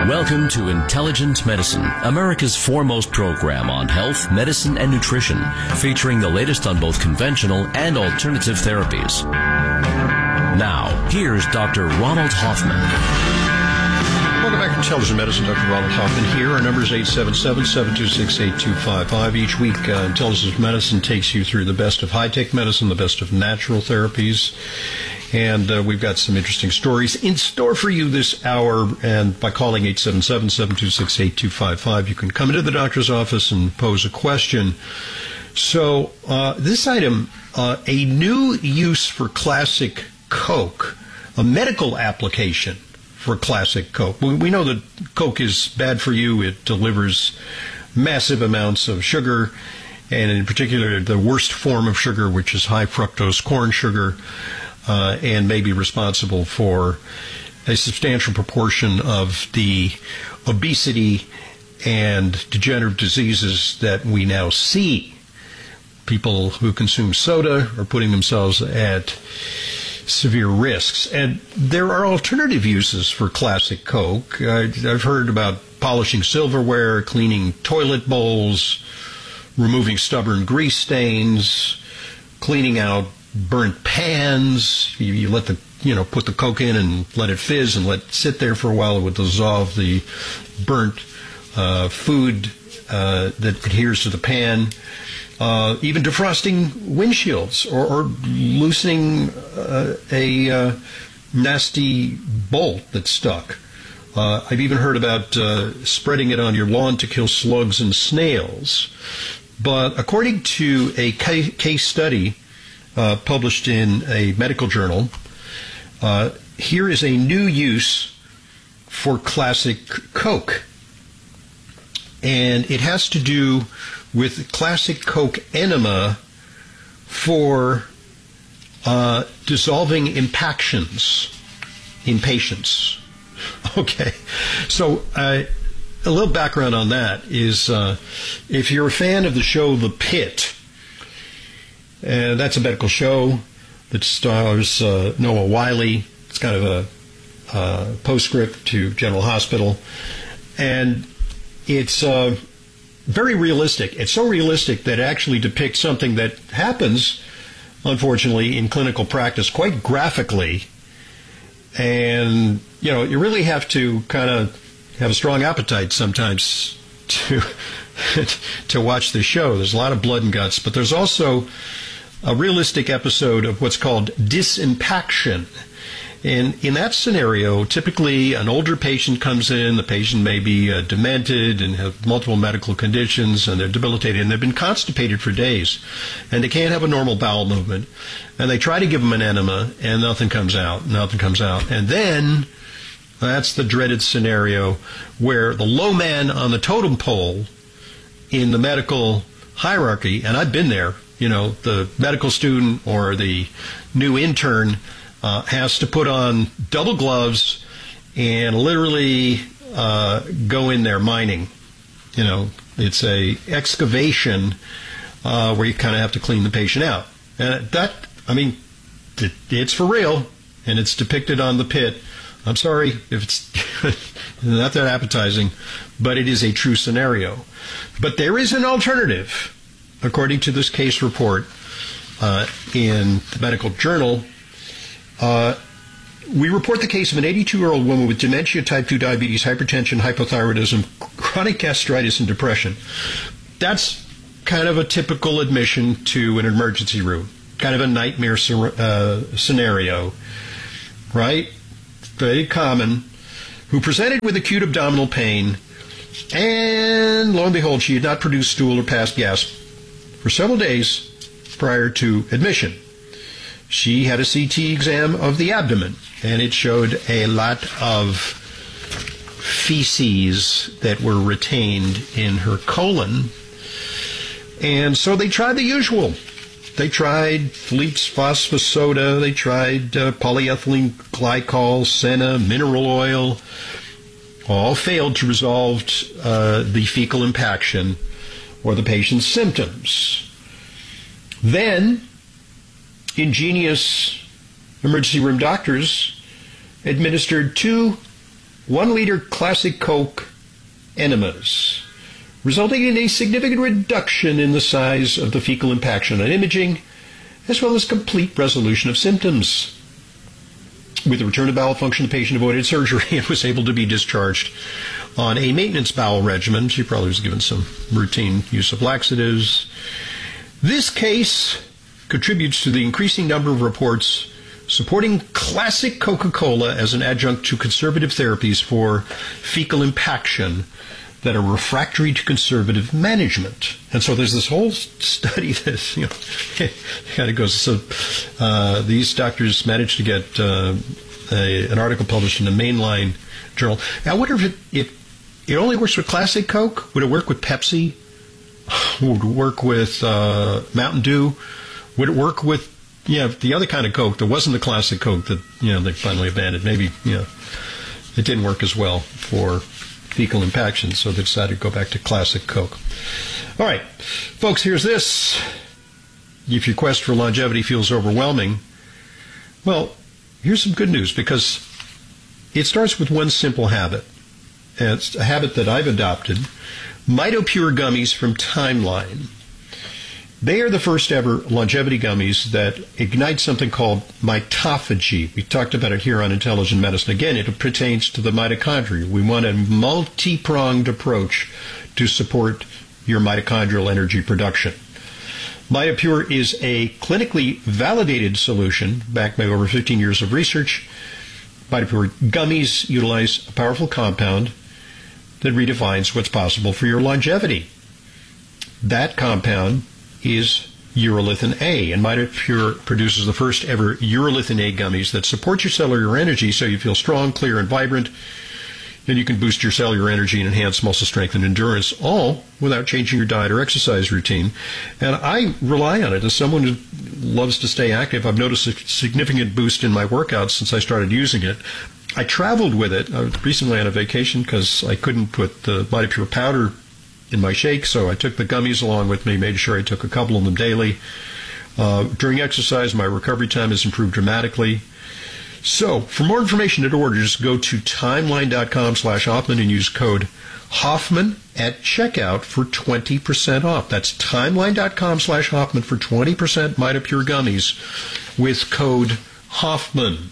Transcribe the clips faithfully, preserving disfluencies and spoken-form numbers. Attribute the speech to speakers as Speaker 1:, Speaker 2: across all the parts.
Speaker 1: Welcome to Intelligent Medicine, America's foremost program on health, medicine, and nutrition, featuring the latest on both conventional and alternative therapies. Now, here's Doctor Ronald Hoffman.
Speaker 2: Welcome back to Intelligent Medicine. Doctor Ronald Hoffman here. Our number is eight seven seven, seven two six, eight two five five. Each week, uh, Intelligent Medicine takes you through the best of high-tech medicine, the best of natural therapies. And uh, we've got some interesting stories in store for you this hour. And by calling eight seven seven, seven two six, eight two five five, you can come into the doctor's office and pose a question. So uh, this item, uh, a new use for classic Coke, a medical application for classic Coke. We, we know that Coke is bad for you. It delivers massive amounts of sugar, and in particular the worst form of sugar, which is high fructose corn sugar. Uh, and may be responsible for a substantial proportion of the obesity and degenerative diseases that we now see. People who consume soda are putting themselves at severe risks. And there are alternative uses for classic Coke. Uh, I've heard about polishing silverware, cleaning toilet bowls, removing stubborn grease stains, cleaning out burnt pans. You, you let the, you know, put the Coke in and let it fizz and let it sit there for a while. It would dissolve the burnt uh, food uh, that adheres to the pan. Uh, even defrosting windshields or, or loosening uh, a uh, nasty bolt that's stuck. Uh, I've even heard about uh, spreading it on your lawn to kill slugs and snails. But according to a ca- case study Uh, published in a medical journal, uh, here is a new use for classic Coke. And it has to do with classic Coke enema for uh, dissolving impactions in patients. Okay, so uh, a little background on that is uh, if you're a fan of the show The Pit, and that's a medical show that stars uh, Noah Wiley. It's kind of a uh, postscript to General Hospital. And it's uh, very realistic. It's so realistic that it actually depicts something that happens, unfortunately, in clinical practice quite graphically. And, you know, you really have to kind of have a strong appetite sometimes to to watch the show. There's a lot of blood and guts, but there's also a realistic episode of what's called disimpaction. And in that scenario, typically an older patient comes in, the patient may be uh, demented and have multiple medical conditions, and they're debilitated, and they've been constipated for days, and they can't have a normal bowel movement. And they try to give them an enema, and nothing comes out, nothing comes out. And then that's the dreaded scenario where the low man on the totem pole in the medical hierarchy, and I've been there, you know, the medical student or the new intern uh, has to put on double gloves and literally uh, go in there mining. You know, it's a excavation uh, where you kind of have to clean the patient out. And that, I mean, it, it's for real, and it's depicted on The Pit. I'm sorry if it's not that appetizing, but it is a true scenario. But there is an alternative. According to this case report uh, in the medical journal, uh, we report the case of an eighty-two-year-old woman with dementia, type two diabetes, hypertension, hypothyroidism, chronic gastritis, and depression. That's kind of a typical admission to an emergency room, kind of a nightmare uh, scenario, right? Very common. Who presented with acute abdominal pain, and lo and behold, she had not produced stool or passed gas for several days prior to admission. She had a C T exam of the abdomen, and it showed a lot of feces that were retained in her colon. And so they tried the usual. They tried Philippe's phosphus soda, they tried uh, polyethylene glycol, Senna, mineral oil. All failed to resolve uh, the fecal impaction or the patient's symptoms. Then, ingenious emergency room doctors administered two one liter classic Coke enemas, resulting in a significant reduction in the size of the fecal impaction on imaging, as well as complete resolution of symptoms. With the return of bowel function, the patient avoided surgery and was able to be discharged on a maintenance bowel regimen. She probably was given some routine use of laxatives. This case contributes to the increasing number of reports supporting classic Coca-Cola as an adjunct to conservative therapies for fecal impaction that are refractory to conservative management. And so there's this whole study that, you know, kind of goes, so uh, these doctors managed to get uh, a, an article published in a mainline journal. Now, I wonder if it, if it only works with classic Coke. Would it work with Pepsi? Would it work with uh, Mountain Dew? Would it work with, yeah, the other kind of Coke that wasn't the classic Coke that, you know, they finally abandoned? Maybe, you know, it didn't work as well for fecal impaction, so they decided to go back to classic Coke. All right, folks, here's this. If your quest for longevity feels overwhelming, well, here's some good news, because it starts with one simple habit. And it's a habit that I've adopted. MitoPure gummies from Timeline. They are the first ever longevity gummies that ignite something called mitophagy. We talked about it here on Intelligent Medicine. Again, it pertains to the mitochondria. We want a multi-pronged approach to support your mitochondrial energy production. MitoPure is a clinically validated solution backed by over fifteen years of research. MitoPure gummies utilize a powerful compound that redefines what's possible for your longevity. That compound is urolithin A, and MitoPure produces the first ever urolithin A gummies that support your cellular energy so you feel strong, clear, and vibrant, and you can boost your cellular energy and enhance muscle strength and endurance, all without changing your diet or exercise routine. And I rely on it as someone who loves to stay active. I've noticed a significant boost in my workouts since I started using it. I traveled with it. I was recently on a vacation because I couldn't put the MitoPure powder in my shake, so I took the gummies along with me, made sure I took a couple of them daily. Uh, during exercise, my recovery time has improved dramatically. So, for more information and order, just go to timeline.com slash Hoffman and use code Hoffman at checkout for twenty percent off. That's timeline.com slash Hoffman for twenty percent MitoPure gummies with code Hoffman.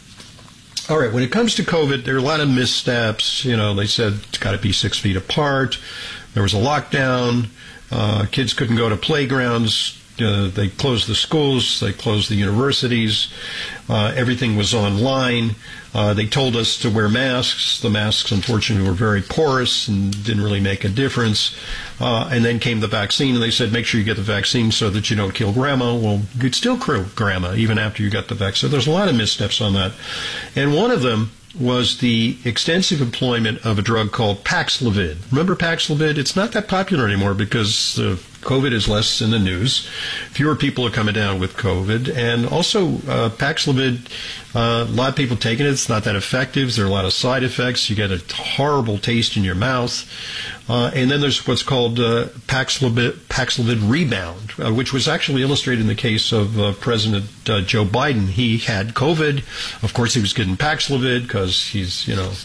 Speaker 2: All right, when it comes to COVID, there are a lot of missteps. You know, they said it's got to be six feet apart. There was a lockdown. Uh, kids couldn't go to playgrounds. Uh, they closed the schools. They closed the universities. Uh, everything was online. Uh, they told us to wear masks. The masks, unfortunately, were very porous and didn't really make a difference. Uh, and then came the vaccine, and they said, make sure you get the vaccine so that you don't kill grandma. Well, you'd still kill grandma even after you got the vaccine. So there's a lot of missteps on that. And one of them was the extensive employment of a drug called Paxlovid. Remember Paxlovid? It's not that popular anymore because uh, COVID is less in the news. Fewer people are coming down with COVID. And also, uh, Paxlovid, uh, a lot of people taking it. It's not that effective. There are a lot of side effects. You get a horrible taste in your mouth. Uh, and then there's what's called uh, Paxlovid, Paxlovid rebound, uh, which was actually illustrated in the case of uh, President uh, Joe Biden. He had COVID. Of course, he was getting Paxlovid because he's, you know,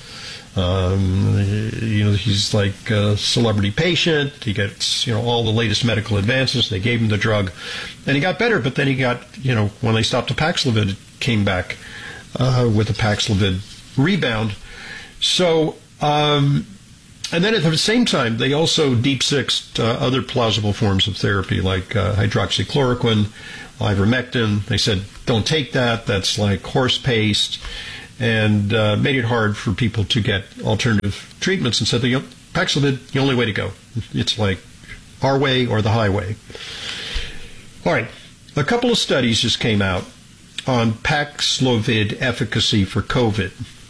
Speaker 2: um, you know, he's like a celebrity patient. He gets, you know, all the latest medical advances. They gave him the drug, and he got better. But then he got, you know, when they stopped the Paxlovid, it came back uh, with the Paxlovid rebound. So. Um, And then at the same time, they also deep-sixed uh, other plausible forms of therapy like uh, hydroxychloroquine, ivermectin. They said, don't take that. That's like horse paste. And uh, made it hard for people to get alternative treatments and said, you know, Paxlovid, the only way to go. It's like our way or the highway. All right. A couple of studies just came out on Paxlovid efficacy for COVID.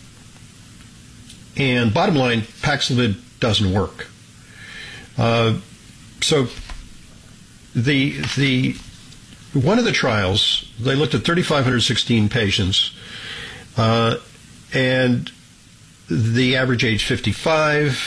Speaker 2: And bottom line, Paxlovid doesn't work. Uh, so the the one of the trials, they looked at three thousand five hundred sixteen patients, uh, and the average age fifty-five,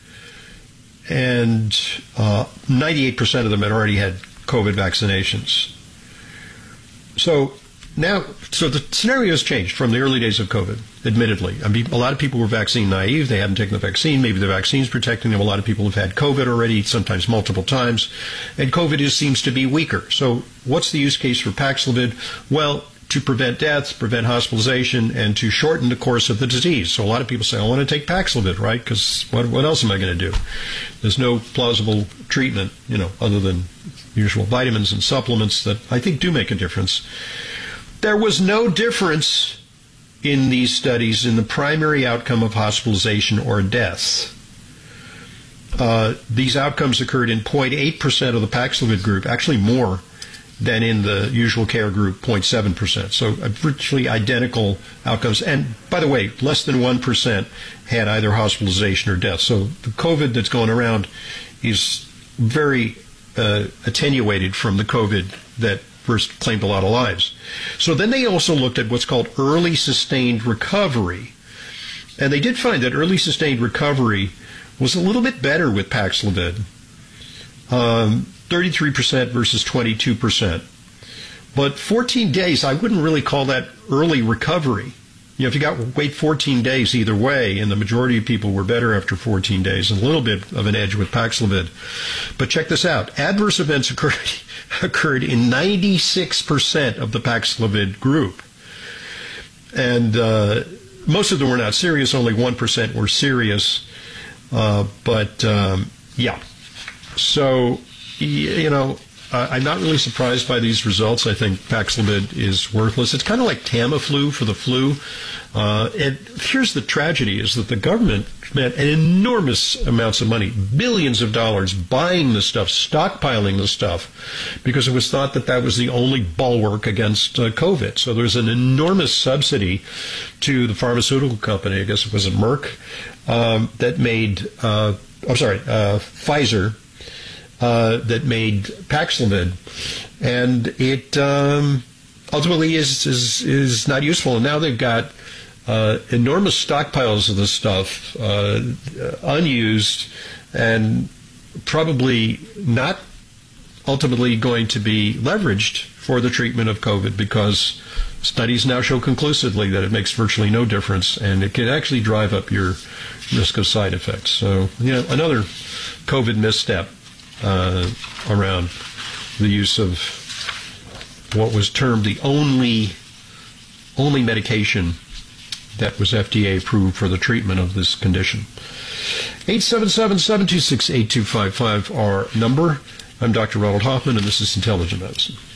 Speaker 2: and uh, ninety-eight percent of them had already had COVID vaccinations. So now, so the scenario has changed from the early days of COVID, admittedly. I mean, a lot of people were vaccine naive. They hadn't taken the vaccine. Maybe the vaccine's protecting them. A lot of people have had COVID already, sometimes multiple times. And COVID is, seems to be weaker. So what's the use case for Paxlovid? Well, to prevent deaths, prevent hospitalization, and to shorten the course of the disease. So a lot of people say, I want to take Paxlovid, right? Because what, what else am I going to do? There's no plausible treatment, you know, other than usual vitamins and supplements that I think do make a difference. There was no difference in these studies in the primary outcome of hospitalization or deaths. Uh, these outcomes occurred in zero point eight percent of the Paxlovid group, actually more than in the usual care group, zero point seven percent. So uh, virtually identical outcomes. And by the way, less than one percent had either hospitalization or death. So the COVID that's going around is very uh, attenuated from the COVID that first claimed a lot of lives. So then they also looked at what's called early sustained recovery. And they did find that early sustained recovery was a little bit better with Paxlovid. Um, thirty-three percent versus twenty-two percent. But fourteen days, I wouldn't really call that early recovery. You know, if you got to wait fourteen days either way, and the majority of people were better after fourteen days, a little bit of an edge with Paxlovid. But check this out. Adverse events occurred, occurred in ninety-six percent of the Paxlovid group. And uh, most of them were not serious. Only one percent were serious. Uh, but, um, yeah. So, you know, uh, I'm not really surprised by these results. I think Paxlovid is worthless. It's kind of like Tamiflu for the flu. Uh, and here's the tragedy, is that the government spent enormous amounts of money, billions of dollars, buying the stuff, stockpiling the stuff, because it was thought that that was the only bulwark against uh, COVID. So there's an enormous subsidy to the pharmaceutical company, I guess it was a Merck, um, that made, uh, I'm sorry, uh, Pfizer, Uh, that made Paxlovid, and it um, ultimately is, is is not useful. And now they've got uh, enormous stockpiles of this stuff, uh, unused, and probably not ultimately going to be leveraged for the treatment of COVID, because studies now show conclusively that it makes virtually no difference, and it can actually drive up your risk of side effects. So, you know, another COVID misstep Uh, around the use of what was termed the only only medication that was F D A approved for the treatment of this condition. eight seven seven, seven two six, eight two five five, our number. I'm Doctor Ronald Hoffman, and this is Intelligent Medicine.